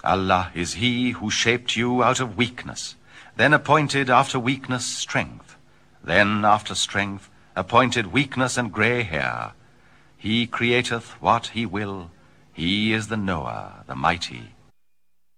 Allah is He who shaped you out of weakness, then appointed after weakness strength, then after strength appointed weakness and grey hair. He createth what He will. He is the knower, the mighty.